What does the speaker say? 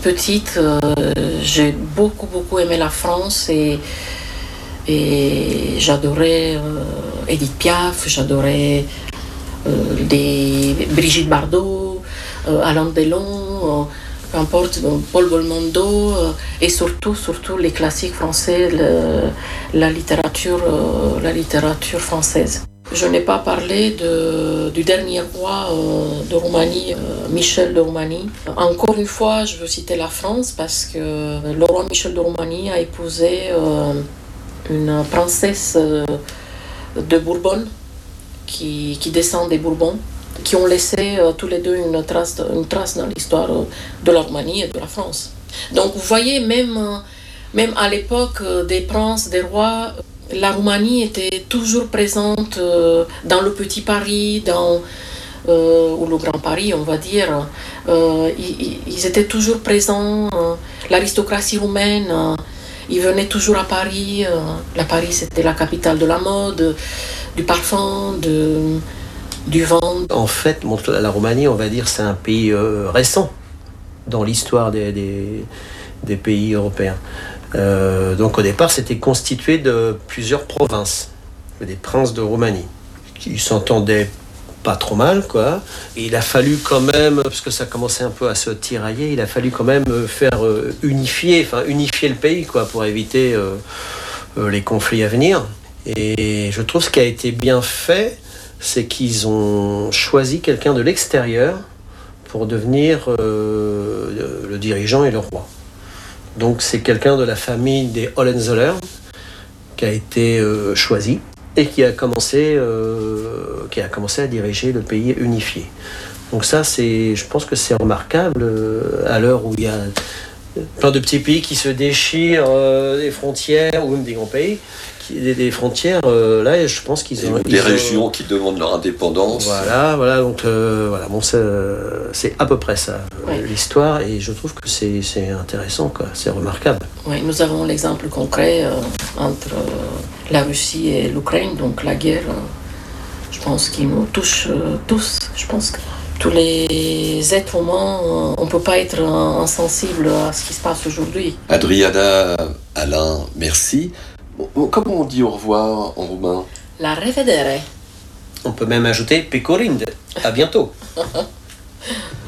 petite, j'ai beaucoup aimé la France et j'adorais Edith Piaf, j'adorais Brigitte Bardot, Alain Delon, peu importe, Paul Belmondo, et surtout les classiques français, la littérature française. Je n'ai pas parlé du dernier roi de Roumanie, Michel de Roumanie. Encore une fois, je veux citer la France parce que le roi Michel de Roumanie a épousé une princesse de Bourbon qui descend des Bourbons, qui ont laissé tous les deux une trace dans l'histoire de la Roumanie et de la France. Donc vous voyez, même à l'époque des princes, des rois, la Roumanie était toujours présente dans le petit Paris, ou le grand Paris, on va dire. Ils étaient toujours présents, l'aristocratie roumaine, ils venaient toujours à Paris. Paris, c'était la capitale de la mode, du parfum, du vin. En fait, la Roumanie, on va dire, c'est un pays récent dans l'histoire des pays européens. Donc au départ, c'était constitué de plusieurs provinces, des princes de Roumanie, qui s'entendaient pas trop mal, quoi. Et il a fallu quand même, parce que ça commençait un peu à se tirailler, il a fallu quand même faire unifier le pays, quoi, pour éviter les conflits à venir. Et je trouve ce qui a été bien fait, c'est qu'ils ont choisi quelqu'un de l'extérieur pour devenir le dirigeant et le roi. Donc c'est quelqu'un de la famille des Hohenzollern qui a été choisi et qui a commencé à diriger le pays unifié. Donc ça, je pense que c'est remarquable à l'heure où il y a plein de petits pays qui se déchirent des frontières, ou même des grands pays, des frontières. Là, je pense qu'ils ont... Des régions qui demandent leur indépendance. Voilà, donc bon, c'est à peu près ça, l'histoire, et je trouve que c'est intéressant, quoi, c'est remarquable. Oui, nous avons l'exemple concret entre la Russie et l'Ukraine, donc la guerre, je pense, qui nous touche tous. Je pense que tous les êtres humains, on ne peut pas être insensible à ce qui se passe aujourd'hui. Adriana, Alain, merci. Comment on dit au revoir en roumain? La revedere. On peut même ajouter pe curând. À bientôt.